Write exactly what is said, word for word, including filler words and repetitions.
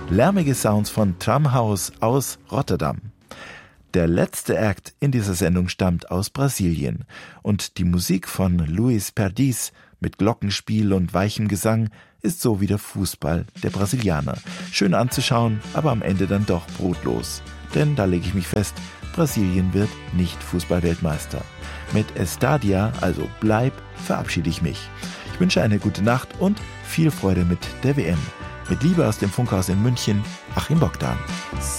Lärmige Sounds von Tramhouse aus Rotterdam. Der letzte Act in dieser Sendung stammt aus Brasilien und die Musik von Luis Perdiz mit Glockenspiel und weichem Gesang ist so wie der Fußball der Brasilianer. Schön anzuschauen, aber am Ende dann doch brotlos. Denn da lege ich mich fest, Brasilien wird nicht Fußballweltmeister. Mit Estadia, also bleib, verabschiede ich mich. Ich wünsche eine gute Nacht und viel Freude mit der W M. Mit Liebe aus dem Funkhaus in München, Achim Bogdan.